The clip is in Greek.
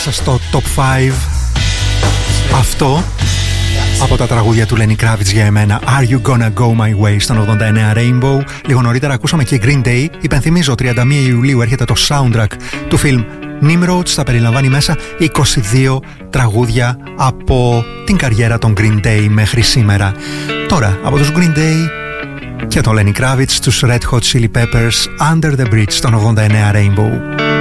μέσα στο Top 5. Αυτό από τα τραγούδια του Lenny Kravitz για εμένα, Are You Gonna Go My Way, στον 89 Rainbow. Λίγο νωρίτερα ακούσαμε και Green Day. Υπενθυμίζω, 31 Ιουλίου έρχεται το soundtrack του film Nimrods. Θα περιλαμβάνει μέσα 22 τραγούδια από την καριέρα των Green Day μέχρι σήμερα. Τώρα, από τους Green Day και τον Lenny Kravitz, τους Red Hot Chili Peppers, Under the Bridge, στον 89 Rainbow.